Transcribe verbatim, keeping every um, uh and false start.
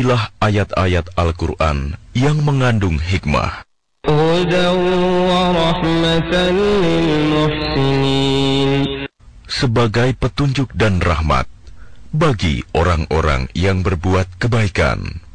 Inilah ayat-ayat Al-Quran yang mengandung hikmah. Sebagai petunjuk dan rahmat bagi orang-orang yang berbuat kebaikan.